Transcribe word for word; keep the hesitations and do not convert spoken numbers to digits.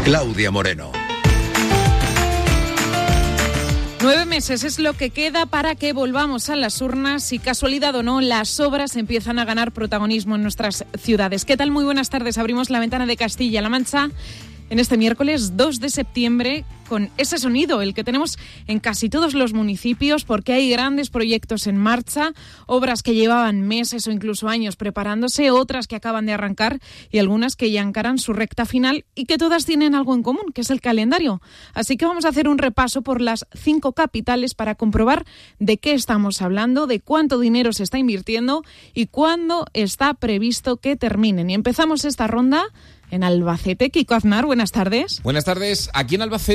Claudia Moreno. Nueve meses es lo que queda para que volvamos a las urnas y, casualidad o no, las obras empiezan a ganar protagonismo en nuestras ciudades. ¿Qué tal? Muy buenas tardes. Abrimos la ventana de Castilla-La Mancha en este miércoles dos de septiembre con ese sonido, el que tenemos en casi todos los municipios, porque hay grandes proyectos en marcha, obras que llevaban meses o incluso años preparándose, otras que acaban de arrancar y algunas que ya encaran su recta final y que todas tienen algo en común, que es el calendario. Así que vamos a hacer un repaso por las cinco capitales para comprobar de qué estamos hablando, de cuánto dinero se está invirtiendo y cuándo está previsto que terminen. Y empezamos esta ronda en Albacete. Kiko Aznar, buenas tardes. Buenas tardes. Aquí en Albacete